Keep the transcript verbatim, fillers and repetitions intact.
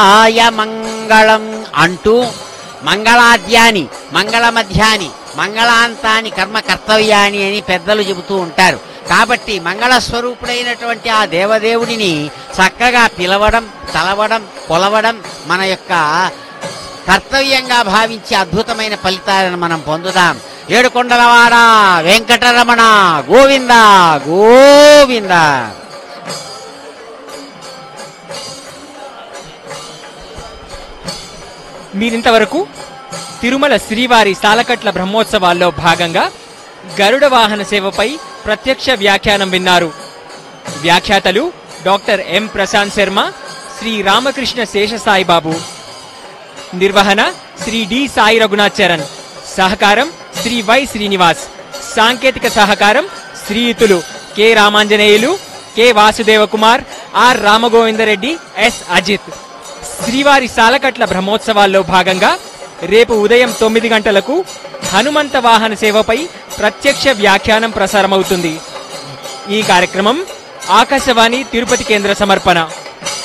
ఆయ మంగళం అంటూ మంగళాద్యాని మంగళ మధ్యాని మంగళాంతాని కర్మ కర్తవ్యాని అని పెద్దలు చెబుతూ ఉంటారు. కాబట్టి మంగళస్వరూపుడైనటువంటి ఆ దేవదేవుడిని చక్కగా పిలవడం, తలవడం, కొలవడం మన యొక్క కర్తవ్యంగా భావించి అద్భుతమైన ఫలితాలను మనం పొందుదాం. ఏడుకొండలవాడ వెంకటరమణ గోవింద గోవింద. మీరింతవరకు తిరుమల శ్రీవారి సాలకట్ల బ్రహ్మోత్సవాల్లో భాగంగా గరుడ వాహన సేవపై ప్రత్యక్ష వ్యాఖ్యానం విన్నారు. వ్యాఖ్యాతలు డాక్టర్ ఎం ప్రశాంత్ శర్మ, శ్రీ రామకృష్ణ శేషసాయిబాబు. నిర్వహణ శ్రీ డి సాయి రఘునాథ్ చరణ్. సహకారం శ్రీ వై శ్రీనివాస్. సాంకేతిక సహకారం శ్రీయుతులు K Ramanjaneyulu, K Vasudeva Kumar, are Rama Govinda Reddy, yes Ajit. శ్రీవారి సాలకట్ల బ్రహ్మోత్సవాల్లో భాగంగా రేపు ఉదయం తొమ్మిది గంటలకు హనుమంత వాహన సేవపై ప్రత్యక్ష వ్యాఖ్యానం ప్రసారమవుతుంది. ఈ కార్యక్రమం ఆకాశవాణి తిరుపతి కేంద్ర సమర్పణ.